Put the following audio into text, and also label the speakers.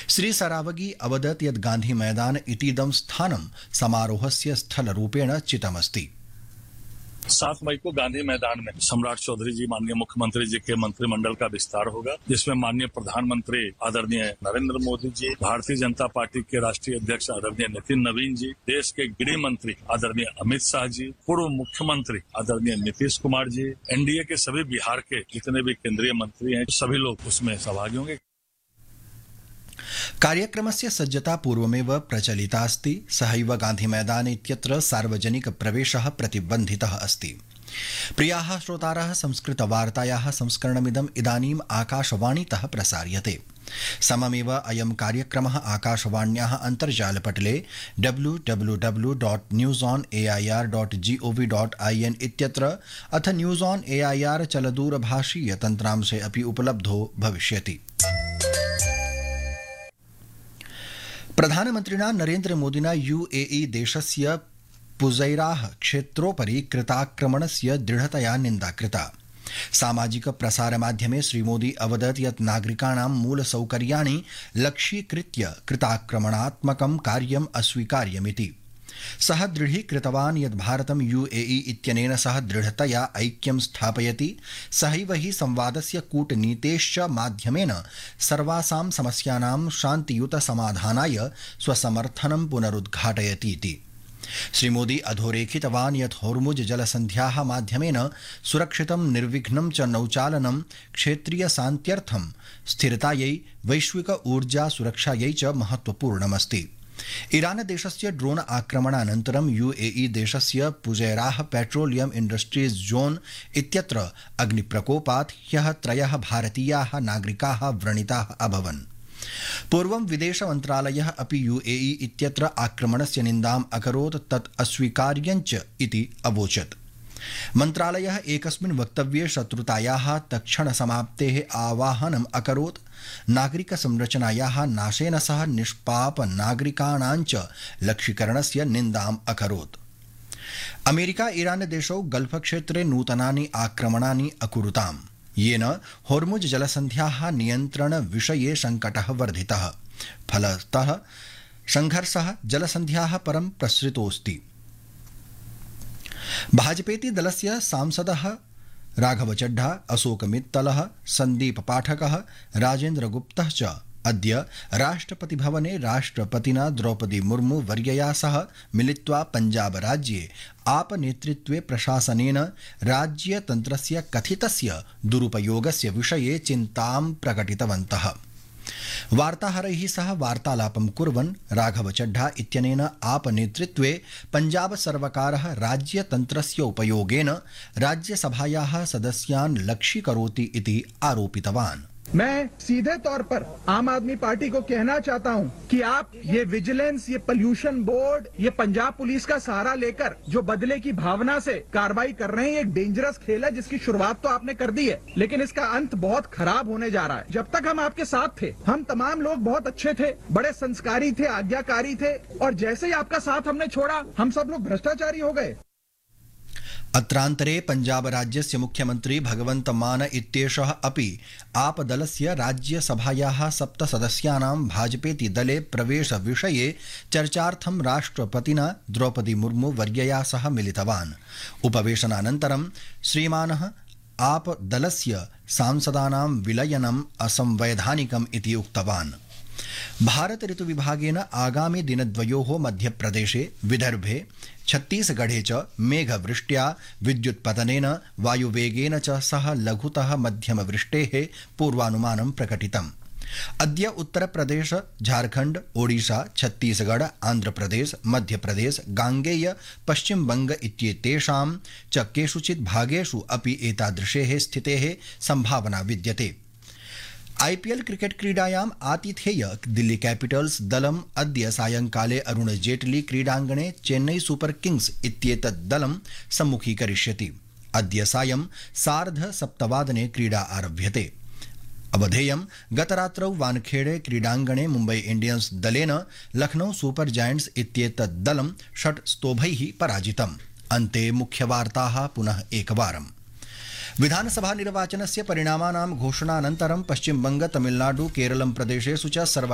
Speaker 1: श्री सरावगी अवदत् यत् गांधी मैदान इतीदं स्थानं समारोहस्य स्थलरूपेण चितमस्ति।
Speaker 2: 7 मई को गांधी मैदान में सम्राट चौधरी जी माननीय मुख्यमंत्री जी के मंत्रिमंडल का विस्तार होगा, जिसमें माननीय प्रधानमंत्री आदरणीय नरेंद्र मोदी जी, भारतीय जनता पार्टी के राष्ट्रीय अध्यक्ष आदरणीय नितिन नवीन जी, देश के गृह मंत्री आदरणीय अमित शाह जी, पूर्व मुख्यमंत्री आदरणीय नीतीश कुमार जी, एनडीए के सभी बिहार के जितने भी केंद्रीय मंत्री हैं, सभी लोग उसमें सहभागी होंगे।
Speaker 1: कार्यक्रमस्य सज्जता पूर्वमेव प्रचलितास्ति। सहैव गांधी मैदान इत्यत्र सार्वजनिक प्रवेशः प्रतिबन्धितः अस्ति। प्रियाः श्रोतारः, संस्कृतवार्तायाः संस्करणमिदम् इदानीम् आकाशवाणीतः प्रसार्यते। सममेव अयं कार्यक्रमः आकाशवाण्याः अन्तर्जालपटले www.newsonair.gov.in इत्यत्र अथ न्यूज़ ऑन एआईआर चलदूरभाषीय तन्त्रांशे अपि उपलब्धो भविष्यति। प्रधानमन्त्रिणा नरेन्द्र मोदिना यूएई देशस्य पुज़ैराह क्षेत्रोपरि कृताक्रमणस्य दृढतया निन्दा कृता। सामाजिक प्रसारमाध्यमे श्रीमोदी अवदत् यत् नागरिकाणां मूलसौकर्याणि लक्ष्यीकृत्य कृताक्रमणात्मकं कार्यम् अस्वीकार्यमिति। सः दृढीकृतवान् यत् भारतं यूएई इत्यनेन सह दृढतया ऐक्यं स्थापयति। सहैव हि संवादस्य कूटनीतेश्च माध्यमेन सर्वासां समस्यानां शान्तियुत समाधानाय स्वसमर्थनं पुनरुद्घाटयति इति। श्रीमोदी अधोरेखितवान् यत् होर्मुज जलसन्ध्याः माध्यमेन सुरक्षितं निर्विघ्नं च नौचालनं क्षेत्रीय शान्त्यर्थं स्थिरतायै वैश्विक ऊर्जा सुरक्षायै च महत्वपूर्णमस्ति। ईरान देशस्य ड्रोन आक्रमणानन्तरं यूएई देशस्य पुज़ैराह पेट्रोलियम इंडस्ट्रीज जोन इत्यत्र अग्निप्रकोपात् ह्यः 3 भारतीयाः नागरिकाः व्रणिताः अभवन्। पूर्वं विदेश मन्त्रालयः अपि यूएई इत्यत्र आक्रमणस्य निन्दाम् अकरोत्, तत् अस्वीकार्यञ्च इति अवोचत्। मन्त्रालयः एकस्मिन् वक्तव्ये शत्रुतायाः तत्क्षणसमाप्तेः आवाहनम् अकरोत्। नागरिकसंरचनायाः नाशेन सह निष्पाप नागरिकाणाञ्च लक्ष्यीकरणस्य निन्दाम् अकरोत्। अमेरिका ईरान देशौ गल्फ क्षेत्रे नूतनानि आक्रमणानि अकुरुताम्, येन होर्मुज जलसन्ध्याः नियन्त्रण विषये सङ्कटः वर्धितः। फलतः संघर्षः जलसन्ध्याः परं प्रसृतोऽस्ति। भाजपेति दलस्य सांसदः राघव चड्ढा, अशोक मित्तलः, संदीप पाठकः, राजेन्द्र गुप्तः च अद्य राष्ट्रपतिभवने राष्ट्रपतिना द्रौपदी मुर्मू वर्यया सह मिलित्वा पंजाब राज्ये आप नेतृत्वे प्रशासनेन राज्यतन्त्रस्य कथितस्य दुरुपयोगस्य विषये चिन्तां प्रकटितवन्तः। वार्ताहरैः सह वार्तालापं कुर्वन् राघव चड्ढा इत्यनेन आप नेतृत्वे पंजाब सर्वकारः राज्यतन्त्रस्य उपयोगेन राज्यसभायाः सदस्यान् लक्ष्यीकरोति इति आरोपितवान्।
Speaker 3: मैं सीधे तौर पर आम आदमी पार्टी को कहना चाहता हूं कि आप ये विजिलेंस, ये पोल्यूशन बोर्ड, ये पंजाब पुलिस का सहारा लेकर जो बदले की भावना से कार्रवाई कर रहे हैं, एक डेंजरस खेल है जिसकी शुरुआत तो आपने कर दी है, लेकिन इसका अंत बहुत खराब होने जा रहा है। जब तक हम आपके साथ थे, हम तमाम लोग बहुत अच्छे थे, बड़े संस्कारी थे, आज्ञाकारी थे, और जैसे ही आपका साथ हमने छोड़ा, हम सब लोग भ्रष्टाचारी हो गए।
Speaker 1: अत्रान्तरे पंजाब राज्यस्य मुख्यमंत्री भगवंत मान इत्येषः अपि आप दलस्य राज्यसभायाः 7 सदस्यानां भाजपेति दले प्रवेश विषये चर्चार्थं राष्ट्रपतिना द्रौपदी मुर्मू वर्यया सह मिलितवान्। उपवेशनानन्तरं श्रीमानः आप दलस्य सांसदानां विलयनम् असंवैधानिकम् इति उक्तवान्। भारत ऋतु विभागेन आगामी दिनद्वयोः मध्यप्रदेशे, विदर्भे, छत्तीसगढ़े च मेघवृष्ट्या, विद्युत्पतनेन, वायुवेगेन च सह लघुतः मध्यमवृष्टेः पूर्वानुमानं प्रकटितम्। अद्य उत्तरप्रदेश, झारखंड, ओडिशा, छत्तीसगढ़, आंध्रप्रदेश, मध्यप्रदेश, गांगेय, पश्चिम बंग इत्येतेषां च केषुचित् भागेषु अपि एतादृशेः स्थितेः संभावना विद्यते। आईपीएल क्रिकेट क्रीडायाम् आतिथेय दिल्ली कैपिटल्स दलम् अद्य सायंकाले अरुण जेटली क्रीडाङ्गणे चेन्नई सुपर किंग्स इत्येतत् दलं सम्मुखीकरिष्यति। अद्य सायं 7:30 क्रीडा आरभ्यते। अवधेयं गतरात्रौ वानखेड़े क्रीडाङ्गणे मुम्बई इंडियंस दलेन लखनऊ सुपर जायंट्स इत्येतत् दलं 6 स्तोभैः पराजितम्। अन्ते मुख्यवार्ताः पुनः एकवारम्। विधानसभा निर्वाचनस्य परिणामानां घोषणानन्तरं पश्चिमबंग, तमिलनाडु, केरलं प्रदेशेषु च